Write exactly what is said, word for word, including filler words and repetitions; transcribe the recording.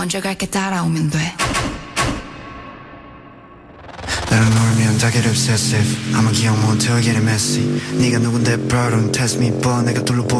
먼저 갈게 따라오면 돼. 나랑 놀면 다 get obsessive 아마 기억 못해 get it messy 네가 누군데 bro don't test me but 내가 둘러보